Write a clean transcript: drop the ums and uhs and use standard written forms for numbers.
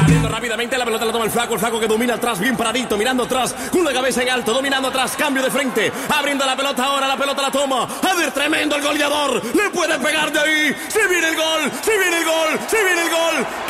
Abriendo rápidamente la pelota, la toma el flaco que domina atrás, bien paradito, mirando atrás, con la cabeza en alto, dominando atrás, cambio de frente, abriendo la pelota ahora, la pelota la toma. A ver, tremendo el goleador, le puede pegar de ahí. Se viene el gol, se viene el gol, se viene el gol.